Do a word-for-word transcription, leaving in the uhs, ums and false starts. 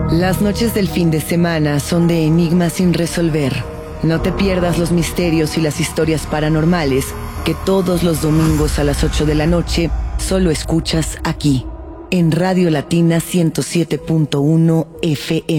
Las noches del fin de semana son de enigmas sin resolver. No te pierdas los misterios y las historias paranormales que todos los domingos a las ocho de la noche solo escuchas aquí, en Radio Latina ciento siete punto uno F M.